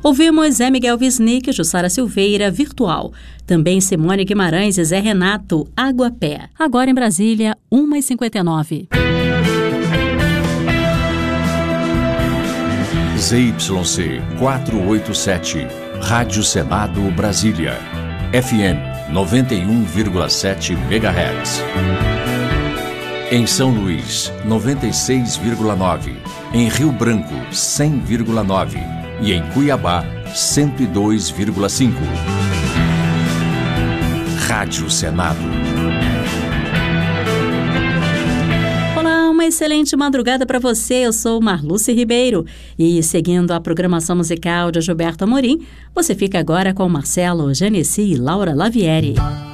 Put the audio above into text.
Ouvimos Zé Miguel Wisnik, Jussara Silveira, Virtual. Também Simone Guimarães e Zé Renato, Água-Pé. Agora em Brasília, 1h59. ZYC 487, Rádio Senado Brasília, FM 91,7 MHz. Em São Luís, 96,9. Em Rio Branco, 100,9. E em Cuiabá, 102,5. Rádio Senado. Olá, uma excelente madrugada para você. Eu sou Marluce Ribeiro e, seguindo a programação musical de Gilberto Amorim, você fica agora com Marcelo, Genesi e Laura Lavieri.